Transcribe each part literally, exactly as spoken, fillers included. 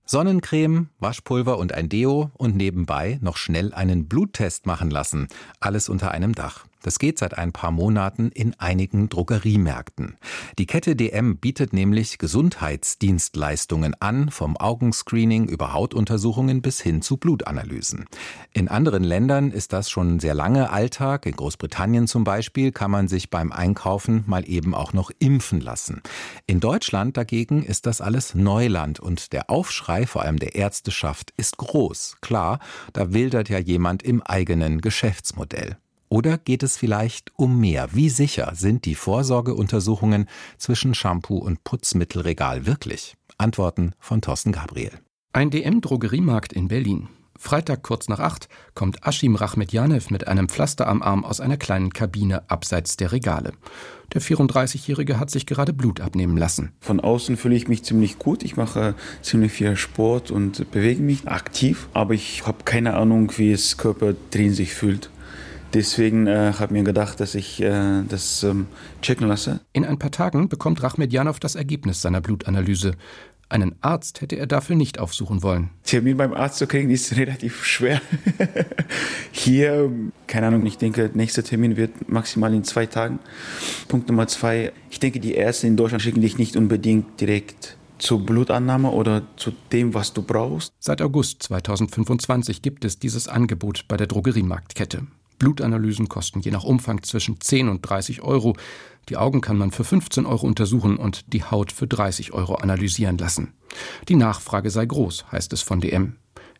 Sonnencreme, Waschpulver und ein Deo und nebenbei noch schnell einen Bluttest machen lassen. Alles unter einem Dach. Das geht seit ein paar Monaten in einigen Drogeriemärkten. Die Kette D M bietet nämlich Gesundheitsdienstleistungen an, vom Augenscreening über Hautuntersuchungen bis hin zu Blutanalysen. In anderen Ländern ist das schon sehr lange Alltag. In Großbritannien zum Beispiel kann man sich beim Einkaufen mal eben auch noch impfen lassen. In Deutschland dagegen ist das alles Neuland und der Aufschrei, vor allem der Ärzteschaft, ist groß. Klar, da wildert ja jemand im eigenen Geschäftsmodell. Oder geht es vielleicht um mehr? Wie sicher sind die Vorsorgeuntersuchungen zwischen Shampoo und Putzmittelregal wirklich? Antworten von Thorsten Gabriel. Ein D M-Drogeriemarkt in Berlin. Freitag kurz nach acht kommt Aschim Rachmedjanew mit einem Pflaster am Arm aus einer kleinen Kabine abseits der Regale. Der vierunddreißigjährige hat sich gerade Blut abnehmen lassen. Von außen fühle ich mich ziemlich gut. Ich mache ziemlich viel Sport und bewege mich aktiv. Aber ich habe keine Ahnung, wie es Körper drin sich fühlt. Deswegen äh, habe ich mir gedacht, dass ich äh, das ähm, checken lasse. In ein paar Tagen bekommt Rachmedjanew das Ergebnis seiner Blutanalyse. Einen Arzt hätte er dafür nicht aufsuchen wollen. Termin beim Arzt zu kriegen ist relativ schwer. Hier, keine Ahnung, ich denke, der nächste Termin wird maximal in zwei Tagen. Punkt Nummer zwei, ich denke, die Ärzte in Deutschland schicken dich nicht unbedingt direkt zur Blutannahme oder zu dem, was du brauchst. Seit August zweitausendfünfundzwanzig gibt es dieses Angebot bei der Drogeriemarktkette. Blutanalysen kosten je nach Umfang zwischen zehn und dreißig Euro. Die Augen kann man für fünfzehn Euro untersuchen und die Haut für dreißig Euro analysieren lassen. Die Nachfrage sei groß, heißt es von D M.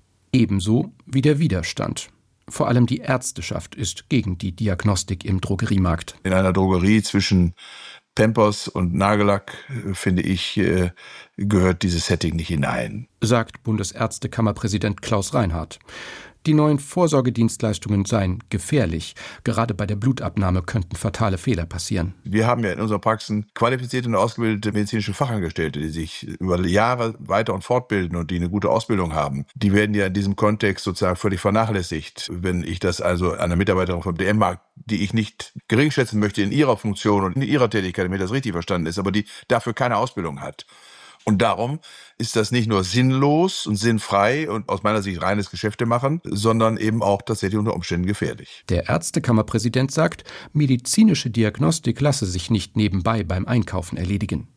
Ebenso wie der Widerstand. Vor allem die Ärzteschaft ist gegen die Diagnostik im Drogeriemarkt. In einer Drogerie zwischen Pampers und Nagellack, finde ich, gehört dieses Setting nicht hinein, sagt Bundesärztekammerpräsident Klaus Reinhardt. Die neuen Vorsorgedienstleistungen seien gefährlich. Gerade bei der Blutabnahme könnten fatale Fehler passieren. Wir haben ja in unserer Praxis qualifizierte und ausgebildete medizinische Fachangestellte, die sich über Jahre weiter- und fortbilden und die eine gute Ausbildung haben. Die werden ja in diesem Kontext sozusagen völlig vernachlässigt. Wenn ich das also einer Mitarbeiterin vom D M-Markt, die ich nicht geringschätzen möchte in ihrer Funktion und in ihrer Tätigkeit, damit das richtig verstanden ist, aber die dafür keine Ausbildung hat. Und darum ist das nicht nur sinnlos und sinnfrei und aus meiner Sicht reines Geschäfte machen, sondern eben auch tatsächlich unter Umständen gefährlich. Der Ärztekammerpräsident sagt, medizinische Diagnostik lasse sich nicht nebenbei beim Einkaufen erledigen.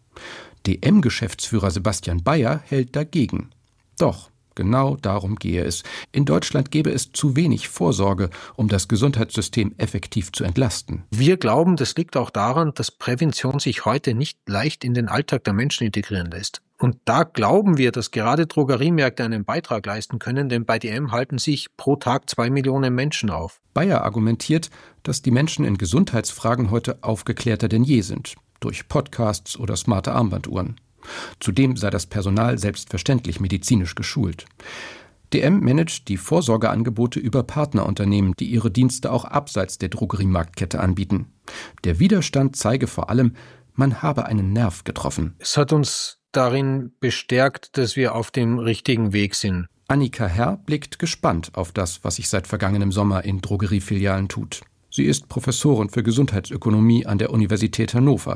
D M-Geschäftsführer Sebastian Bayer hält dagegen. Doch, genau darum gehe es. In Deutschland gäbe es zu wenig Vorsorge, um das Gesundheitssystem effektiv zu entlasten. Wir glauben, das liegt auch daran, dass Prävention sich heute nicht leicht in den Alltag der Menschen integrieren lässt. Und da glauben wir, dass gerade Drogeriemärkte einen Beitrag leisten können, denn bei D M halten sich pro Tag zwei Millionen Menschen auf. Bayer argumentiert, dass die Menschen in Gesundheitsfragen heute aufgeklärter denn je sind, durch Podcasts oder smarte Armbanduhren. Zudem sei das Personal selbstverständlich medizinisch geschult. D M managt die Vorsorgeangebote über Partnerunternehmen, die ihre Dienste auch abseits der Drogeriemarktkette anbieten. Der Widerstand zeige vor allem, man habe einen Nerv getroffen. Es hat uns darin bestärkt, dass wir auf dem richtigen Weg sind. Annika Herr blickt gespannt auf das, was sich seit vergangenem Sommer in Drogeriefilialen tut. Sie ist Professorin für Gesundheitsökonomie an der Universität Hannover.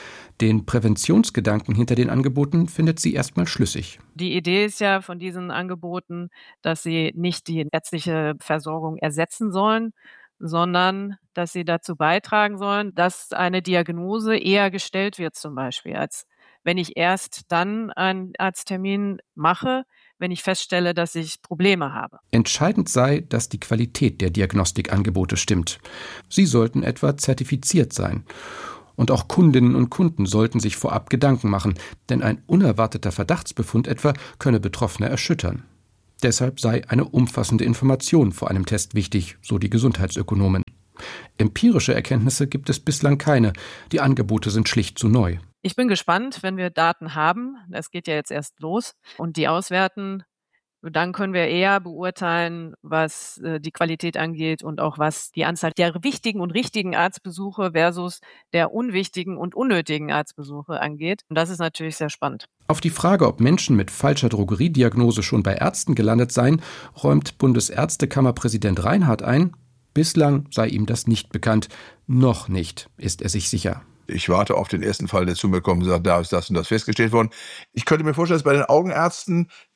Den Präventionsgedanken hinter den Angeboten findet sie erstmal schlüssig. Die Idee ist ja von diesen Angeboten, dass sie nicht die ärztliche Versorgung ersetzen sollen, sondern dass sie dazu beitragen sollen, dass eine Diagnose eher gestellt wird zum Beispiel, als wenn ich erst dann einen Arzttermin mache, wenn ich feststelle, dass ich Probleme habe. Entscheidend sei, dass die Qualität der Diagnostikangebote stimmt. Sie sollten etwa zertifiziert sein. Und auch Kundinnen und Kunden sollten sich vorab Gedanken machen, denn ein unerwarteter Verdachtsbefund etwa könne Betroffene erschüttern. Deshalb sei eine umfassende Information vor einem Test wichtig, so die Gesundheitsökonomen. Empirische Erkenntnisse gibt es bislang keine. Die Angebote sind schlicht zu neu. Ich bin gespannt, wenn wir Daten haben. Das geht ja jetzt erst los. Und die auswerten, dann können wir eher beurteilen, was äh, die Qualität angeht und auch was die Anzahl der wichtigen und richtigen Arztbesuche versus der unwichtigen und unnötigen Arztbesuche angeht. Und das ist natürlich sehr spannend. Auf die Frage, ob Menschen mit falscher Drogeriediagnose schon bei Ärzten gelandet seien, räumt Bundesärztekammerpräsident Reinhardt ein, bislang sei ihm das nicht bekannt. Noch nicht, ist er sich sicher. Ich warte auf den ersten Fall, der zu mir kommt und sagt, da ist das und das festgestellt worden. Ich könnte mir vorstellen, dass bei den Augenärzten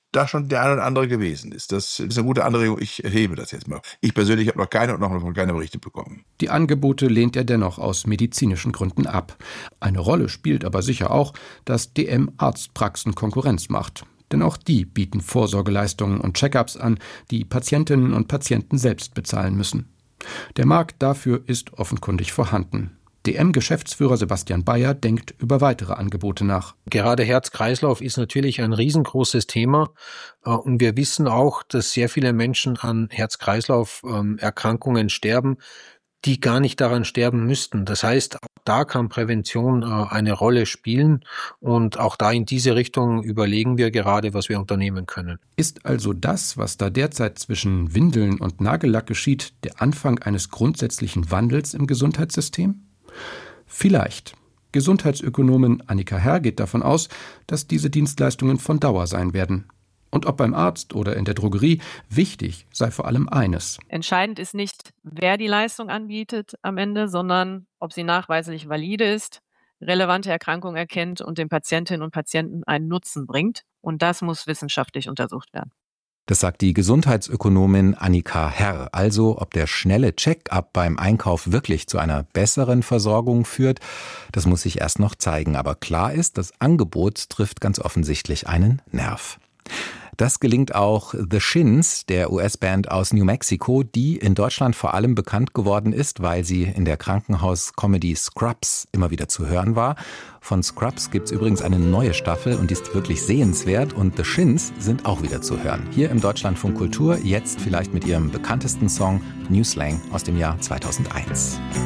da schon der eine oder andere gewesen ist. Das ist eine gute Anregung. Ich hebe das jetzt mal. Ich persönlich habe noch keine und noch von keiner Berichte bekommen. Die Angebote lehnt er dennoch aus medizinischen Gründen ab. Eine Rolle spielt aber sicher auch, dass D M Arztpraxen Konkurrenz macht. Denn auch die bieten Vorsorgeleistungen und Check-ups an, die Patientinnen und Patienten selbst bezahlen müssen. Der Markt dafür ist offenkundig vorhanden. D M-Geschäftsführer Sebastian Bayer denkt über weitere Angebote nach. Gerade Herz-Kreislauf ist natürlich ein riesengroßes Thema. Und wir wissen auch, dass sehr viele Menschen an Herz-Kreislauf-Erkrankungen sterben, die gar nicht daran sterben müssten. Das heißt, auch da kann Prävention eine Rolle spielen. Und auch da in diese Richtung überlegen wir gerade, was wir unternehmen können. Ist also das, was da derzeit zwischen Windeln und Nagellack geschieht, der Anfang eines grundsätzlichen Wandels im Gesundheitssystem? Vielleicht. Gesundheitsökonomin Annika Herr geht davon aus, dass diese Dienstleistungen von Dauer sein werden. Und ob beim Arzt oder in der Drogerie, wichtig sei vor allem eines. Entscheidend ist nicht, wer die Leistung anbietet am Ende, sondern ob sie nachweislich valide ist, relevante Erkrankungen erkennt und den Patientinnen und Patienten einen Nutzen bringt. Und das muss wissenschaftlich untersucht werden. Das sagt die Gesundheitsökonomin Annika Herr. Also, ob der schnelle Check-up beim Einkauf wirklich zu einer besseren Versorgung führt, das muss sich erst noch zeigen. Aber klar ist, das Angebot trifft ganz offensichtlich einen Nerv. Das gelingt auch The Shins, der U S-Band aus New Mexico, die in Deutschland vor allem bekannt geworden ist, weil sie in der Krankenhaus-Comedy Scrubs immer wieder zu hören war. Von Scrubs gibt's übrigens eine neue Staffel und die ist wirklich sehenswert und The Shins sind auch wieder zu hören. Hier im Deutschlandfunk Kultur, jetzt vielleicht mit ihrem bekanntesten Song New Slang aus dem Jahr zweitausendeins.